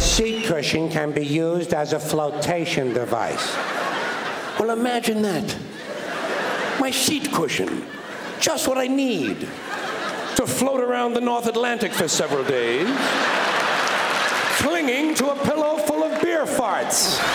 seat cushion can be used as a flotation device. Well, imagine that. My seat cushion. Just what I need to float around the North Atlantic for several days, clinging to a pillow full of beer farts.